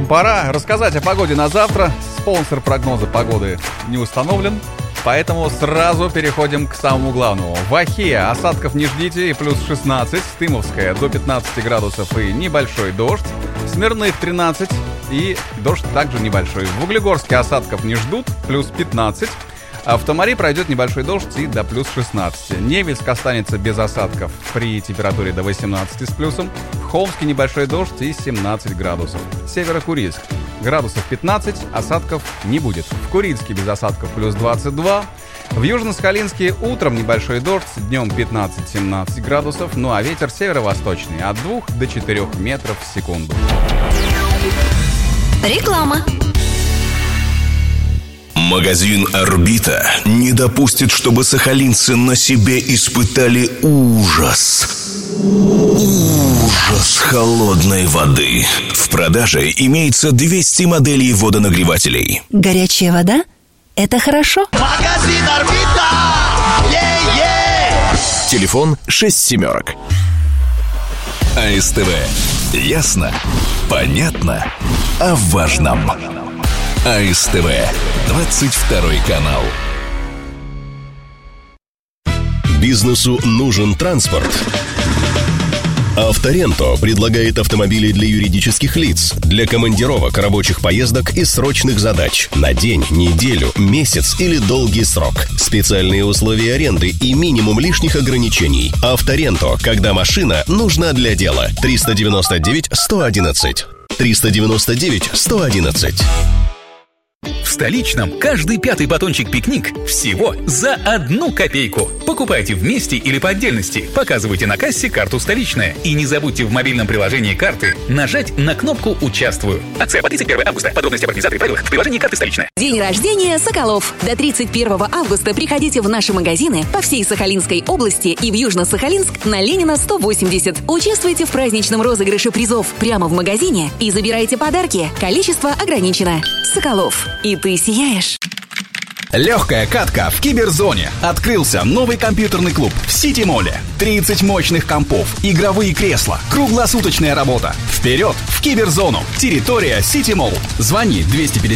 пора рассказать о погоде на завтра. Спонсор прогноза погоды не установлен, поэтому сразу переходим к самому главному. В Ахе осадков не ждите и плюс 16, Тымовская до 15 градусов и небольшой дождь, Смирных 13 и дождь также небольшой. В Углегорске осадков не ждут, плюс 15. А в Томари пройдет небольшой дождь и до плюс 16. Невельск останется без осадков при температуре до 18 с плюсом. В Холмске небольшой дождь и 17 градусов. Северо-Курильск градусов 15, осадков не будет. В Курильске без осадков плюс 22. В Южно-Сахалинске утром небольшой дождь, днем 15-17 градусов. Ну а ветер северо-восточный от 2 до 4 метров в секунду. Реклама. Магазин «Орбита» не допустит, чтобы сахалинцы на себе испытали ужас. Ужас холодной воды. В продаже имеется 200 моделей водонагревателей. Горячая вода? Это хорошо. Магазин «Орбита». Телефон 67. АСТВ. Ясно, понятно, о важном. АСТВ. 22 канал. Бизнесу нужен транспорт. Авторенто предлагает автомобили для юридических лиц, для командировок, рабочих поездок и срочных задач на день, неделю, месяц или долгий срок. Специальные условия аренды и минимум лишних ограничений. Авторенто, когда машина нужна для дела. 399-111. 399-111. В Столичном каждый пятый батончик «Пикник» всего за 1 копейку. Покупайте вместе или по отдельности. Показывайте на кассе карту «Столичная». И не забудьте в мобильном приложении карты нажать на кнопку «Участвую». Акция по 31 августа. Подробности об организаторе и правилах в приложении карты «Столичная». День рождения Соколов. До 31 августа приходите в наши магазины по всей Сахалинской области и в Южно-Сахалинск на Ленина 180. Участвуйте в праздничном розыгрыше призов прямо в магазине и забирайте подарки. Количество ограничено. Соколов. И ты сияешь. Легкая катка в Киберзоне. Открылся новый компьютерный клуб в Сити-моле. 30 мощных компов, игровые кресла, круглосуточная работа. Вперед в Киберзону. Территория Сити-молл. Звони 250